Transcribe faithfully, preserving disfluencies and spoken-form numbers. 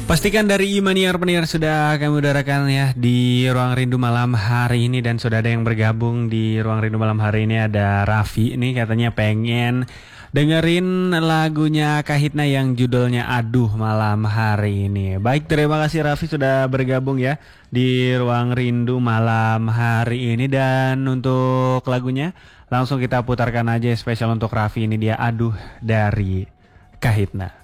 Pastikan dari Imaniar Pendengar sudah kami udarakan ya di Ruang Rindu malam hari ini. Dan sudah ada yang bergabung di Ruang Rindu malam hari ini. Ada Raffi nih, katanya pengen dengerin lagunya Kahitna yang judulnya Aduh malam hari ini. Baik, terima kasih Raffi sudah bergabung ya di Ruang Rindu malam hari ini. Dan untuk lagunya langsung kita putarkan aja spesial untuk Raffi, ini dia Aduh dari Kahitna.